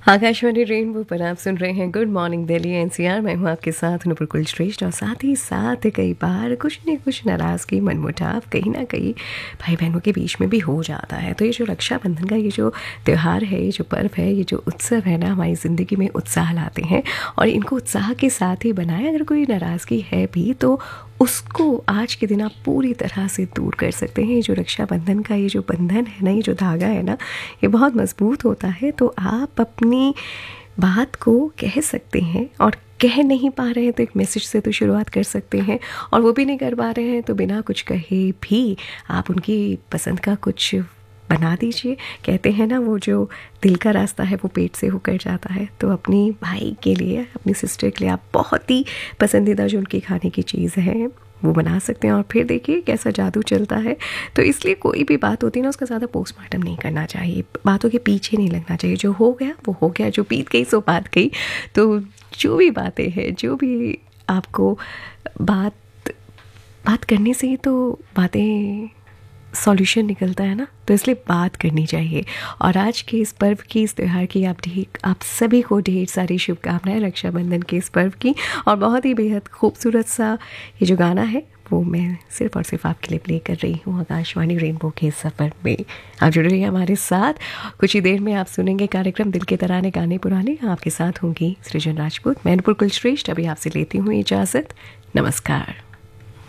Akashvani rainbow पर आप सुन रहे हैं गुड मॉर्निंग दिल्ली एनसीआर। मैं हूं आपके साथ नूपुर कुलश्रेष्ठ और साथ ही साथ कई बार कुछ न कुछ नाराज़गी मनमुटाव कहीं ना कहीं भाई बहनों के बीच में भी हो जाता है। तो ये जो रक्षाबंधन का ये जो त्यौहार है, ये जो पर्व है, ये जो उत्सव है ना, हमारी ज़िंदगी में उत्साह लाते हैं और इनको उत्साह के साथ ही बनाए। अगर कोई नाराज़गी है भी तो उसको आज के दिन आप पूरी तरह से दूर कर सकते हैं। ये जो रक्षाबंधन का ये जो बंधन है ना, ये जो धागा है ना, ये बहुत मजबूत होता है। तो आप अपनी बात को कह सकते हैं और कह नहीं पा रहे हैं तो एक मैसेज से तो शुरुआत कर सकते हैं, और वो भी नहीं कर पा रहे हैं तो बिना कुछ कहे भी आप उनकी पसंद का कुछ बना दीजिए। कहते हैं ना, वो जो दिल का रास्ता है वो पेट से होकर जाता है। तो अपनी भाई के लिए, अपनी सिस्टर के लिए आप बहुत ही पसंदीदा जो उनकी खाने की चीज़ है वो बना सकते हैं और फिर देखिए कैसा जादू चलता है। तो इसलिए कोई भी बात होती है ना, उसका ज़्यादा पोस्टमार्टम नहीं करना चाहिए, बातों के पीछे नहीं लगना चाहिए। जो हो गया वो हो गया, जो बीत गई सो बात गई। तो जो भी बातें हैं, जो भी आपको बात करने से ही तो बातें सॉल्यूशन निकलता है ना, तो इसलिए बात करनी चाहिए। और आज के इस पर्व की, इस त्यौहार की आप सभी को ढेर सारी शुभकामनाएं रक्षाबंधन के इस पर्व की। और बहुत ही बेहद खूबसूरत सा ये जो गाना है वो मैं सिर्फ और सिर्फ आपके लिए प्ले कर रही हूँ आकाशवाणी रेनबो के सफ़र में। आप जुड़ रही हैं हमारे साथ। कुछ ही देर में आप सुनेंगे कार्यक्रम दिल के तराने गाने पुराने। आपके साथ होंगी सृजन राजपूत। मैं नूपुर कुलश्रेष्ठ अभी आपसे लेती हूँ इजाज़त। नमस्कार।